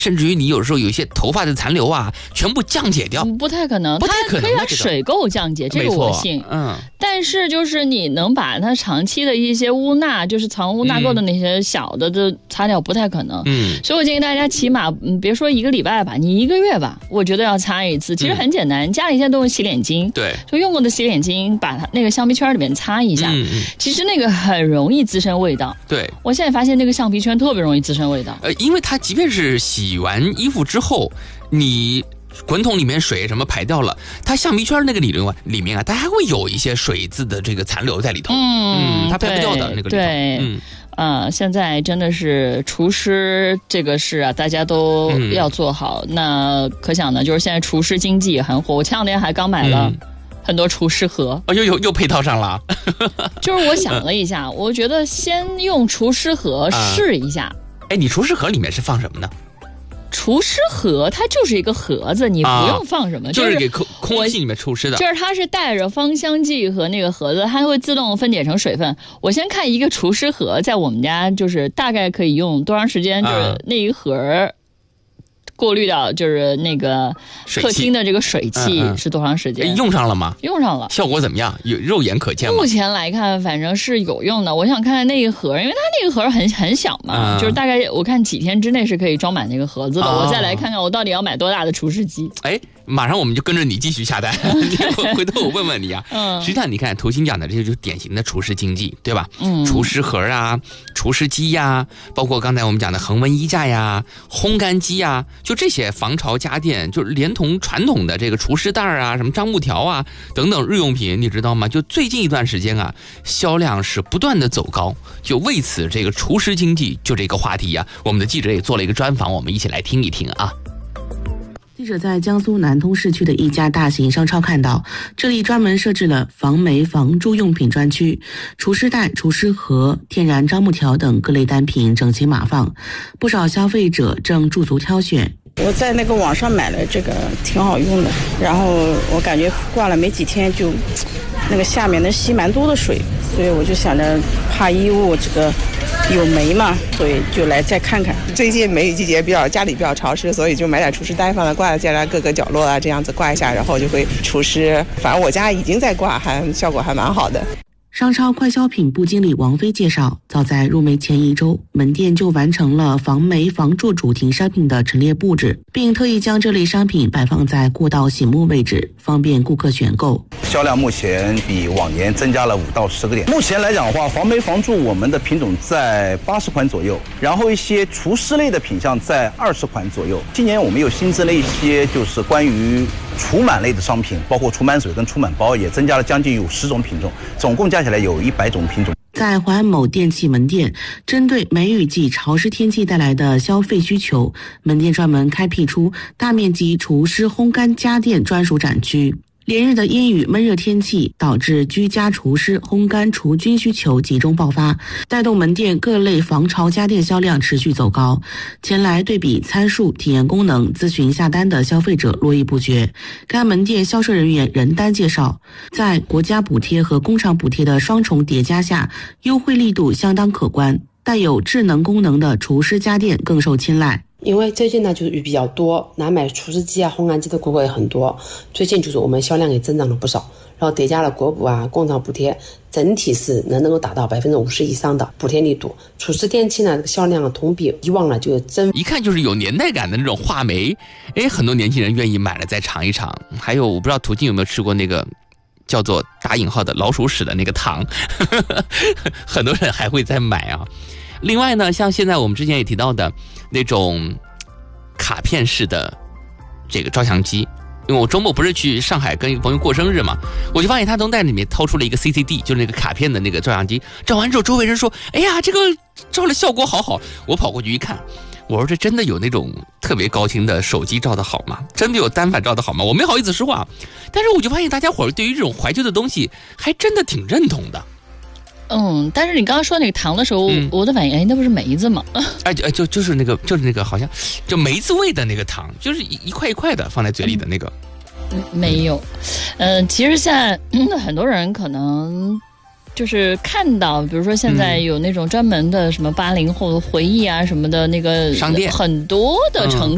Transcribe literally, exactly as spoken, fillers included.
甚至于你有时候有一些头发的残留啊，全部降解掉， 不太可能， 不太可能， 它可以让水垢降解，这个我信。 嗯， 但是就是你能把它长期的一些污钠，就是藏污纳垢的那些小的都擦掉，不太可能。嗯，所以我建议大家起码，嗯，别说一个礼拜吧，你一个月吧，我觉得要擦一次。其实很简单，嗯、家里现在都用洗脸巾， 对， 就用过的洗脸巾，把它那个橡皮圈里面擦一下。嗯嗯，其实那个很容易滋生味道。 对， 我现在发现那个橡皮圈特别容易滋生味道。 呃，因为它即便是洗完衣服之后，你滚筒里面水什么排掉了，它橡皮圈那个里面里面啊，它还会有一些水渍的这个残留在里头。嗯，嗯它排不掉的那个里头。 对，嗯。呃，现在真的是厨师这个事啊，大家都要做好。嗯、那可想呢，就是现在厨师经济也很火。我前两天还刚买了很多厨师盒， 哦，又又又配套上了。 就是我想了一下，我觉得先用厨师盒试一下。 哎、啊，你厨师盒里面是放什么呢？ 厨师盒它就是一个盒子，你不用放什么， 啊、就是给空空气里面除湿的。 就是它是带着芳香剂和那个盒子，它会自动分解成水分。我先看一个厨师盒在我们家就是大概可以用多长时间，就是那一盒过滤掉就是那个客厅的这个水汽是多长时间？ 嗯嗯、用上了吗？ 用上了， 效果怎么样？有肉眼可见吗？ 目前来看，反正是有用的。我想看看那一盒，因为它那个盒很很小嘛，嗯、就是大概我看几天之内是可以装满那个盒子的。哦、我再来看看我到底要买多大的厨师机。 哎。马上我们就跟着你继续下单，回头我问问你啊。嗯，实际上你看图形讲的这就是典型的厨师经济，对吧？嗯，厨师盒啊，厨师机呀，包括刚才我们讲的恒温衣架呀、烘干机呀，就这些防潮家电，就连同传统的这个厨师袋啊、什么樟木条啊等等日用品，你知道吗？就最近一段时间啊，销量是不断的走高。就为此，这个厨师经济就这个话题啊，我们的记者也做了一个专访，我们一起来听一听啊。 记者在江苏南通市区的一家大型商超看到，这里专门设置了防霉防蛀用品专区，厨师袋、厨师盒、天然樟木条等各类单品整齐码放，不少消费者正驻足挑选。 我在那个网上买了这个，挺好用的，然后我感觉挂了没几天就那个下面能吸蛮多的水，所以我就想着怕衣物这个有霉嘛，所以就来再看看。 最近梅雨季节比较家里比较潮湿，所以就买点除湿袋放在挂在各个角落啊，这样子挂一下，然后就会除湿。反正我家已经在挂，还效果还蛮好的。 商超快消品部经理王飞介绍，早在入梅前一周，门店就完成了防霉防蛀主题商品的陈列布置，并特意将这类商品摆放在过道醒目位置，方便顾客选购。 销量目前比往年增加了五到十个点。目前来讲的话，防霉防蛀我们的品种在八十款左右，然后一些除湿类的品项在二十款左右。今年我们又新增了一些就是关于除螨类的商品，包括除螨水跟除螨包，也增加了将近有十种品种，总共加起来有一百种品种。 在淮安某电器门店，针对梅雨季潮湿天气带来的消费需求，门店专门开辟出大面积除湿烘干家电专属展区。连日的阴雨闷热天气导致居家除湿、烘干、除菌需求集中爆发，带动门店各类防潮家电销量持续走高。前来对比参数、体验功能、咨询下单的消费者络绎不绝。该门店销售人员任丹介绍，在国家补贴和工厂补贴的双重叠加下，优惠力度相当可观，带有智能功能的除湿家电更受青睐。 因为最近呢就是雨比较多，来买除湿机啊、烘干机的顾客也很多，最近就是我们销量也增长了不少，然后叠加了国补啊、工厂补贴，整体是能能够达到百分之五十以上的补贴力度。除湿电器呢，这个销量同比以往呢就增， 一看就是有年代感的那种话梅，哎，很多年轻人愿意买了再尝一尝。还有我不知道途径有没有吃过那个叫做打引号的老鼠屎的那个糖，很多人还会再买啊。另外呢，像现在我们之前也提到的那种卡片式的这个照相机，因为我周末不是去上海跟一个朋友过生日嘛，我就发现他从袋里面掏出了一个 C C D， 就是那个卡片的那个照相机，照完之后周围人说，哎呀，这个照的效果好好。我跑过去一看，我说这真的有那种特别高清的手机照的好吗？真的有单反照的好吗？我没好意思说话，但是我就发现大家伙儿对于这种怀旧的东西还真的挺认同的。 嗯，但是你刚刚说那个糖的时候，嗯、我的反应，哎，那不是梅子吗？ 哎，就就就是那个，就是那个，好像就梅子味的那个糖，就是一一块一块的放在嘴里的那个。 嗯、没有，嗯、呃，其实现在、嗯、很多人可能就是看到，比如说现在有那种专门的什么八零后回忆啊什么的那个商店， 很多的城市。